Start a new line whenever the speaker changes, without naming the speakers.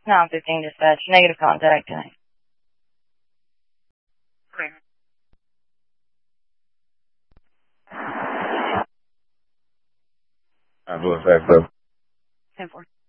915 dispatch. Negative contact.
Clear.
I'm doing fast, bro.
10-4.